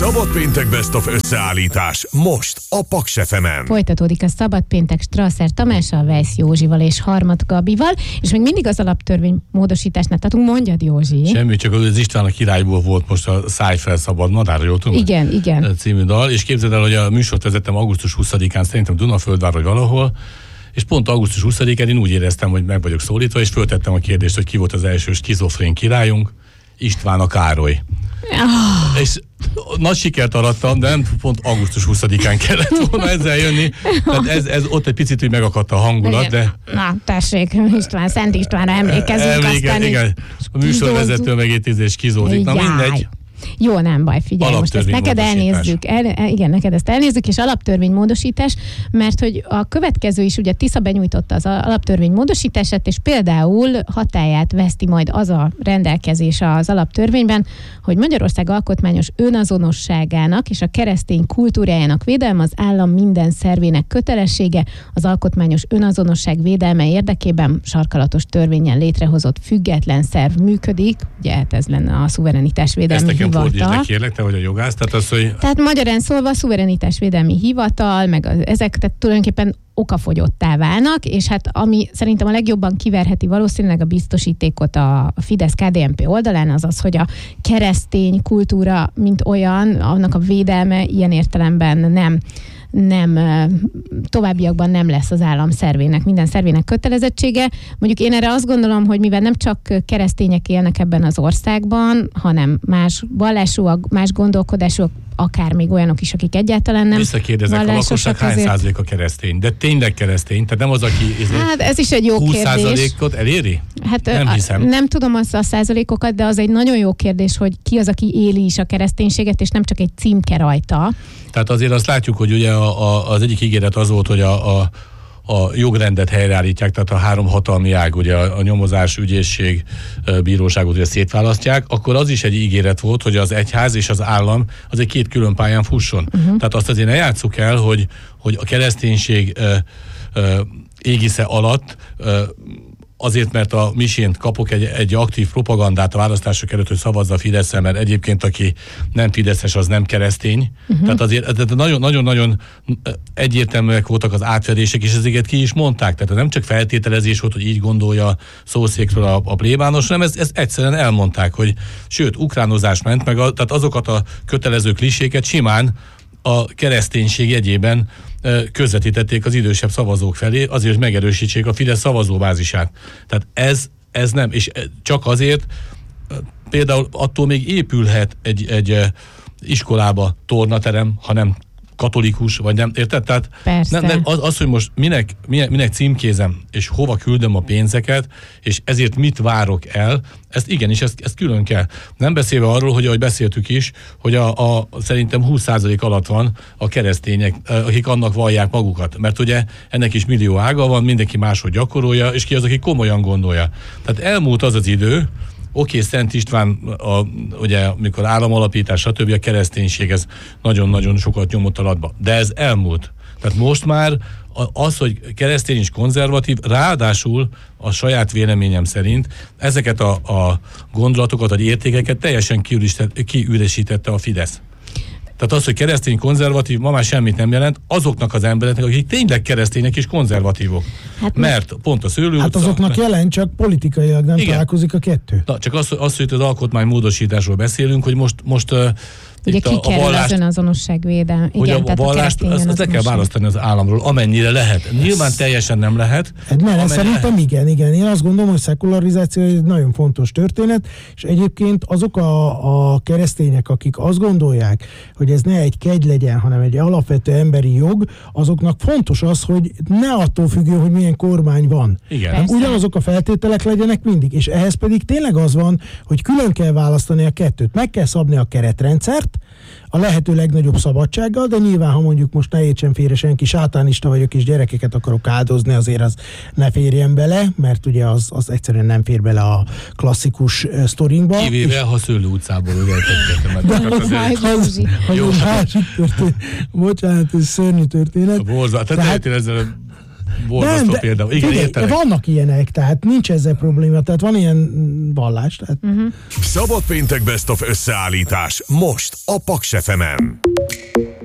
Szabad péntek Best of összeállítás most a Paks FM-en. Folytatódik a Szabad péntek Strasser Tamással, Weiss Józsival és Harmat Gabival, és még mindig az alaptörvény módosításnál tartunk. Mondjad, Józsi. Semmi, csak az István a királyból volt most a Száj felszabad madár, jól tudom? Igen. Című dal, és képzeld el, hogy a műsort vezettem augusztus 20-án, szerintem Dunaföldvár vagy valahol, és pont augusztus 20-án én úgy éreztem, hogy meg vagyok szólítva, és föltettem a kérdést, hogy ki volt az első skizofrén királyunk. István a Károly. És nagy sikert arattam, de nem pont augusztus 20-án kellett volna ezzel jönni. Tehát ez ott egy picit úgy megakadt a hangulat, de... Na, tessék, István, Szent Istvánra emlékezünk, aztán... Igen, a műsorvezető meg és kizódik. Na mindegy. Jó, nem baj, figyelj, most ezt neked elnézzük. Igen, neked ezt elnézzük, és alaptörvénymódosítás, mert hogy a következő is, ugye Tisza benyújtotta az alaptörvénymódosítását, és például hatályát veszti majd az a rendelkezés az alaptörvényben, hogy Magyarország alkotmányos önazonosságának és a keresztény kultúrájának védelme az állam minden szervének kötelessége, az alkotmányos önazonosság védelme érdekében sarkalatos törvénnyel létrehozott független szerv működik, ugye hát ez lenne a szuverenitásvédelmi hivatal. Kérlek, te vagy a jogász, Tehát magyarán szólva a szuverenitásvédelmi hivatal, meg ezek tehát tulajdonképpen okafogyottá válnak, és hát ami szerintem a legjobban kiverheti valószínűleg a biztosítékot a Fidesz-KDNP oldalán, az az, hogy a keresztény kultúra, mint olyan, annak a védelme ilyen értelemben nem továbbiakban nem lesz az állam szervének, minden szervének kötelezettsége. Mondjuk én erre azt gondolom, hogy mivel nem csak keresztények élnek ebben az országban, hanem más vallásúak, más gondolkodásúak, akár még olyanok is, akik egyáltalán nem visszakérdezek, a lakosság hány százalék a keresztény? De tényleg keresztény? Tehát nem az, aki hát ez is egy jó 20%-ot eléri? Hát nem hiszem. Nem tudom azt a százalékokat, de az egy nagyon jó kérdés, hogy ki az, aki éli is a kereszténységet, és nem csak egy címke rajta. Tehát azért azt látjuk, hogy ugye az egyik ígéret az volt, hogy a jogrendet helyreállítják, tehát a három hatalmi ág, ugye a nyomozás, ügyészség, bíróságot ugye szétválasztják, akkor az is egy ígéret volt, hogy az egyház és az állam az egy két külön pályán fusson. Tehát azt azért ne játsszuk el, hogy a kereszténység égisze alatt azért, mert a misén kapok egy aktív propagandát a választások előtt, hogy szavazza a Fideszre, mert egyébként aki nem fideszes, az nem keresztény. Tehát azért nagyon-nagyon egyértelműek voltak az átfedések, és ezeket ki is mondták. Tehát nem csak feltételezés volt, hogy így gondolja szószékről a plébános, hanem ezt egyszerűen elmondták, hogy sőt, ukránozás ment, meg tehát azokat a kötelező kliséket simán a kereszténység jegyében közvetítették az idősebb szavazók felé, azért, hogy megerősítsék a Fidesz szavazóbázisát. Tehát ez nem, és csak azért például attól még épülhet egy iskolába tornaterem, ha nem katolikus, vagy nem, érted? Tehát nem, az, hogy most minek címkézem, és hova küldöm a pénzeket, és ezért mit várok el, ezt igenis, ezt külön kell. Nem beszélve arról, hogy ahogy beszéltük is, hogy szerintem 20% alatt van a keresztények, akik annak vallják magukat. Mert ugye ennek is millió ága van, mindenki máshogy gyakorolja, és ki az, aki komolyan gondolja. Tehát elmúlt az az idő, oké, Szent István, ugye, mikor államalapítás, stb. A kereszténység, ez nagyon-nagyon sokat nyomott alatba. De ez elmúlt. Tehát most már az, hogy keresztény és konzervatív, ráadásul a saját véleményem szerint ezeket a gondolatokat, vagy értékeket teljesen kiüresítette a Fidesz. Tehát az, hogy keresztény konzervatív, ma már semmit nem jelent azoknak az embereknek, akik tényleg keresztények és konzervatívok. Hát mert pont a Szőlő utca... Hát azoknak jelent, csak politikailag nem találkozik a kettő. Na, csak az, hogy az alkotmánymódosításról beszélünk, hogy most ugye kikerül az önazonosság védelme. Hogy igen, a vallást, azt le kell választani az államról, amennyire lehet. Nyilván teljesen nem lehet. Szerintem igen. Én azt gondolom, hogy szekularizáció egy nagyon fontos történet, és egyébként azok a keresztények, akik azt gondolják, hogy ez ne egy kegy legyen, hanem egy alapvető emberi jog, azoknak fontos az, hogy ne attól függő, hogy milyen kormány van. Igen. Ugyanazok a feltételek legyenek mindig, és ehhez pedig tényleg az van, hogy külön kell választani a kettőt. Meg kell szabni a keretrendszert, a lehető legnagyobb szabadsággal, de nyilván, ha mondjuk most ne értsen félre senki, sátánista vagyok és gyerekeket akarok áldozni, azért az ne férjen bele, mert ugye az egyszerűen nem fér bele a klasszikus sztorinkba. Kivéve, ha Szőlő utcából Bocsánat, ez szörnyű történet. Tehát borzasztó példa. Igen, figyelj, vannak ilyenek, tehát nincs ezzel probléma, tehát van ilyen vallás. Tehát... Szabad péntek Best of összeállítás most a Paks FM-en.